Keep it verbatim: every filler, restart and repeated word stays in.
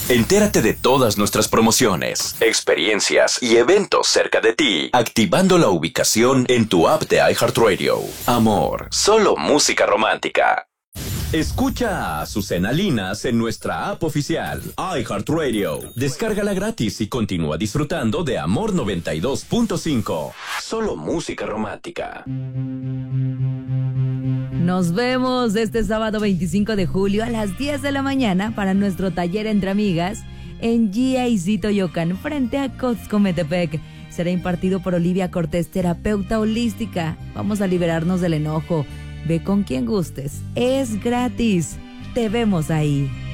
Entérate de todas nuestras promociones, experiencias y eventos cerca de ti, activando la ubicación en tu app de iHeartRadio. Amor, solo música romántica. Escucha a Azucena Linas en nuestra app oficial, iHeartRadio. Descárgala gratis y continúa disfrutando de Amor noventa y dos punto cinco. Solo música romántica. Nos vemos este sábado veinticinco de julio a las diez de la mañana para nuestro taller entre amigas en G A C Toyocan, frente a Costco Metepec. Será impartido por Olivia Cortés, terapeuta holística. Vamos a liberarnos del enojo. Ve con quien gustes. Es gratis. Te vemos ahí.